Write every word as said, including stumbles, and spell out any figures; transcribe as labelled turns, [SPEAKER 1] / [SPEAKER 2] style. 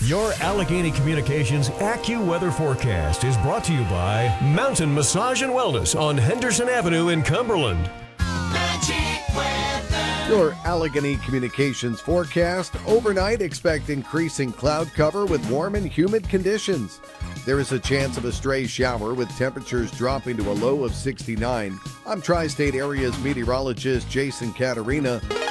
[SPEAKER 1] Your Allegheny Communications AccuWeather forecast is brought to you by Mountain Massage and Wellness on Henderson Avenue in Cumberland.
[SPEAKER 2] Magic Weather.
[SPEAKER 3] Your Allegheny Communications forecast. Overnight, expect increasing cloud cover with warm and humid conditions. There is a chance of a stray shower with temperatures dropping to a low of sixty-nine. I'm Tri-State Area's meteorologist Jason Caterina.